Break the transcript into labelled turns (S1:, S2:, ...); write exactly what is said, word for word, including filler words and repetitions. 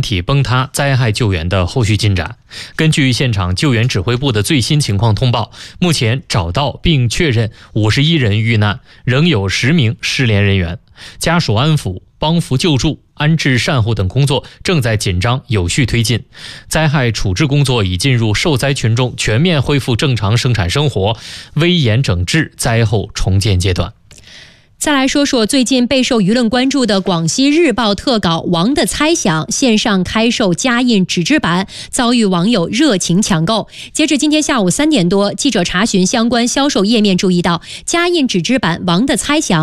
S1: 体崩塌灾害救援的后续进展。根据现场救援指挥部的最新情况通报，目前找到并确认五十一人遇难，仍有十名失联人员。家属安抚、帮扶救助、安置善后等工作正在紧张有序推进，灾害处置工作已进入受灾群众全面恢复正常生产生活、危严整治、灾后重建阶段。
S2: 再来说说最近备受舆论关注的广西日报特稿《王的猜想》线上开售加印纸质版，遭遇网友热情抢购。截至今天下午三点多，记者查询相关销售页面，注意到加印纸质版《王的猜想》